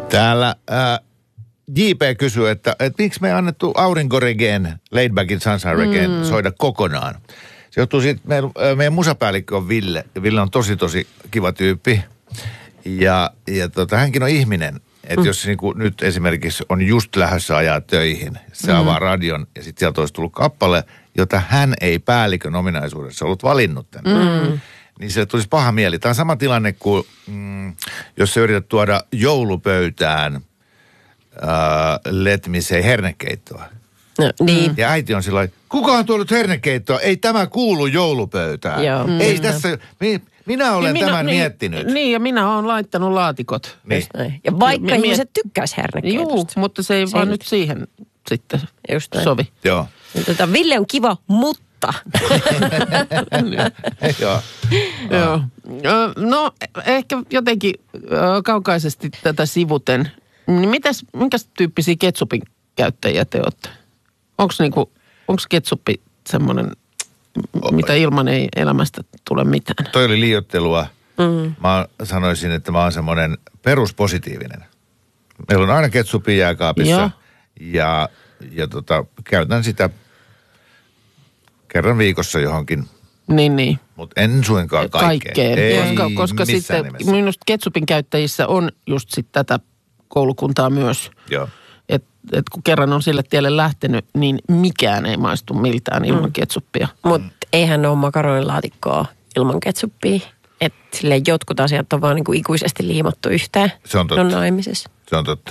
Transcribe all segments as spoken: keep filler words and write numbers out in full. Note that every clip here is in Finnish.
Täällä äh, J P kysyy, että, että miksi me ei annettu Aurinkoregeen, Laidbackin Sunshine Reggaen mm. soida kokonaan. Se johtuu siitä, että meidän, meidän musapäällikkö on Ville. Ville on tosi tosi kiva tyyppi. Ja, ja tota, hänkin on ihminen. Että mm. jos niin kuin nyt esimerkiksi on just lähdössä ajaa töihin, se mm. avaa radion ja sitten sieltä olisi tullut kappale, jota hän ei päällikön ominaisuudessa ollut valinnut tänne. Mm. Niin se tulisi paha mieli. Tämä on sama tilanne kuin, mm, jos sä yrität tuoda joulupöytään äh, let me say hernekeittoa. No, niin. Ja äiti on sillä lailla, kuka on tuonut hernekeittoa? Ei tämä kuulu joulupöytään. Joo. Ei mm. tässä, mi, minä olen minä, tämän niin, miettinyt. Niin, ja minä olen laittanut laatikot. Niin. Ja vaikka ja, ihmiset tykkäis hernekeitosta. Juu, mutta se ei se vaan nyt siihen sitten sovi. Joo. Tota, Ville on kiva, mutta... Joo. Joo. No, ehkä jotenkin kaukaisesti tätä sivuten. Niin mitäs, minkäs tyyppisiä ketsupin käyttäjiä te olette? Onko niinku, onks ketsuppi semmoinen, mitä ilman ei elämästä tule mitään? Toi oli liioittelua. Mm. Mä sanoisin, että mä oon semmoinen peruspositiivinen. Meillä on aina ketsuppi jääkaapissa. Joo. Ja, ja tota, käytän sitä kerran viikossa johonkin. Niin, niin. Mutta en suinkaan kaikkeen. Kaikkeen. Ei, koska koska sitten nimessä. Minusta ketsupin käyttäjissä on just sit tätä koulukuntaa myös. Joo. Että et kun kerran on sille tielle lähtenyt, niin mikään ei maistu miltään ilman mm. ketsuppia. Mutta eihän ole makaronilaatikkoa ilman ketsuppia. Että silleen jotkut asiat on vaan niinku ikuisesti liimattu yhteen. Se on totta. On naimisessa. Se on totta.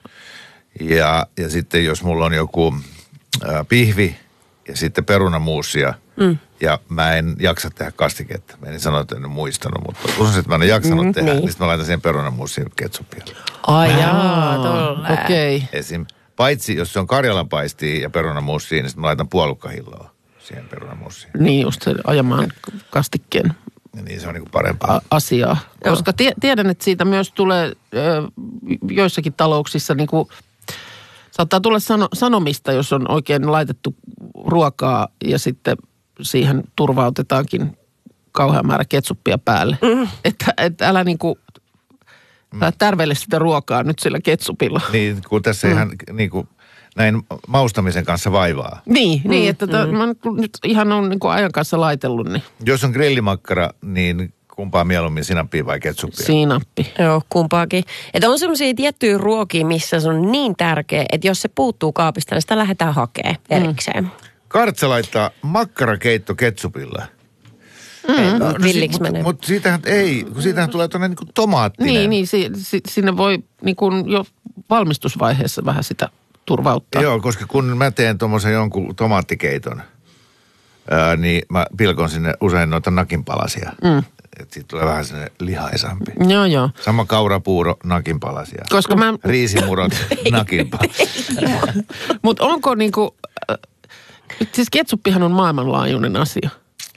Ja, ja sitten jos mulla on joku äh, pihvi ja sitten perunamuusia mm. ja mä en jaksa tehdä kastiketta. Mä en sano, että en ole muistanut, mutta usein, että mä en ole jaksanut mm, tehdä, niin, niin sitten mä laitan siihen perunamuusiin ketsuppia. Ai jaa, tolle. Okei. Okay. Esim. Paitsi jos se on karjalanpaistia ja perunamuusiin, niin sitten mä laitan puolukkahilloa siihen perunamuusiin. Niin just se ajamaan kastikkeen. Ja niin se on niinku parempaa. A- asiaa. Joo. Koska tie, tiedän, että siitä myös tulee ö, joissakin talouksissa niinku, saattaa tulla sano, sanomista, jos on oikein laitettu ruokaa ja sitten siihen turvautetaankin kauhean määrä ketsuppia päälle. Mm. Että, että älä niinku mm. tärveile sitä ruokaa nyt sillä ketsupilla. Niin, kun tässä mm. ihan niinku näin maustamisen kanssa vaivaa. Niin, mm. niin että to, mm. mä nyt ihan on niinku ajan kanssa laitellut. Niin. Jos on grillimakkara, niin kumpaa mieluummin, sinappia vai ketsuppia? Sinappi. Joo, kumpaakin. Että on semmoisia tiettyjä ruokia, missä se on niin tärkeä, että jos se puuttuu kaapista, niin sitä lähdetään hakemaan erikseen. Mm. Kartsa laittaa makkarakeitto ketsupilla. Mm. No, Villiksi si- menee. Mutta mut siitähän ei, kun siitähän tulee tuonne niinku tomaattinen. Niin, niin si, si, sinne voi niinku jo valmistusvaiheessa vähän sitä turvauttaa. Joo, koska kun mä teen tuommoisen jonkun tomaattikeiton, ää, niin mä pilkon sinne usein noita nakinpalasia. Mm. Että siitä tulee vähän sinne lihaisampi. Joo, joo. Sama kaurapuuro, nakinpalasia. Koska mä... Riisimurot, nakinpalasia. Mutta onko niinku, äh, siis ketsuppihan on maailmanlaajuinen asia.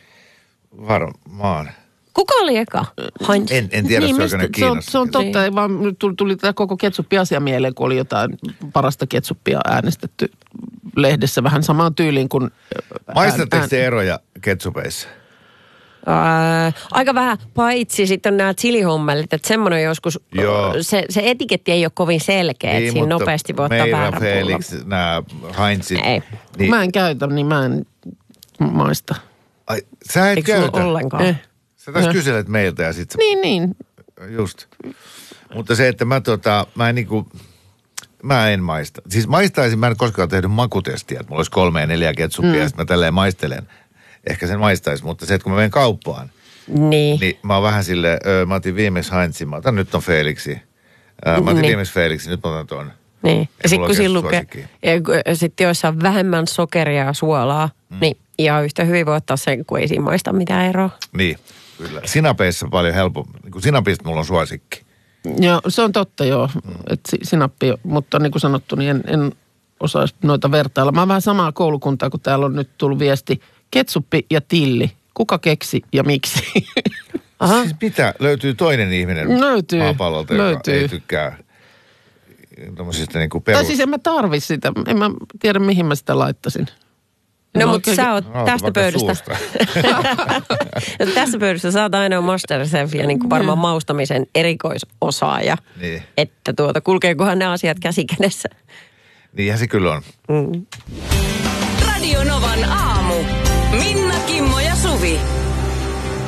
Varmaan. Kuka oli eka? Heinz. En, en tiedä, niin, se, mistä, on se, on, se on totta, niin. Vaan nyt tuli, tuli tämä koko ketsuppi-asia mieleen, kun oli jotain parasta ketsuppia äänestetty lehdessä vähän samaan tyyliin kuin... Maistatteko te eroja ketsupeissa? Ää, aika vähän, paitsi sitten on nämä chilihommelit, että semmoinen joskus, se, se etiketti ei ole kovin selkeä, niin, että siinä nopeasti voi ottaa väärän pullon. Felix, nämä Heinzit. Niin. Mä en käytä, niin mä en maista. Ai, sä et Eikö käytä? ollenkaan? Eh. Sä taas kyselet meiltä ja sit sä... Niin, niin. Just. Mutta se, että mä tota, mä en niinku, mä en maista. Siis maistaisin, mä en koskaan tehnyt makutestiä, että mulla olisi kolme ja neljä ketsuppia mm. ja sitten mä tälleen maistelen. Ehkä sen maistaisi, mutta se, että kun mä menen kauppaan, niin, niin mä oon vähän silleen, öö, mä otin viimeksi Heinzin, mä otan nyt on Felixi. Öö, mä otin niin. viimeksi Felixi, nyt mä otan ton. Niin. Ja sitten kun siinä lukee, ja sitten joissa on vähemmän sokeria ja suolaa, mm. niin ihan yhtä hyvin voi ottaa sen, kun ei siinä maista mitään eroa. Niin, kyllä. Sinapeissa paljon helpompi. Niin sinapista mulla on suosikki. Joo, se on totta joo, mm. että sinappi, mutta niin kuin sanottu, niin en, en osaa noita vertailla. Mä oon vähän samaa koulukuntaa, kun täällä on nyt tullut viesti, ketsuppi ja tilli. Kuka keksi ja miksi? Aha. Siis mitä? Löytyy toinen ihminen löytyy, maapallolta, löytyy. joka ei tykkää tommosista niinku perus... Tai siis en mä tarvi sitä. En mä tiedä, mihin mä sitä laittaisin. No, no mutta sä oot no, tästä pöydästä. Tässä pöydässä sä oot ainoa Masterchef ja niin kuin varmaan maustamisen erikoisosaaja. Niin. Että tuota, kulkeekohan ne asiat käsi kädessä? Niinhän se kyllä on. Mm. Radio Novan aamu. Minna, Kimmo ja Suvi.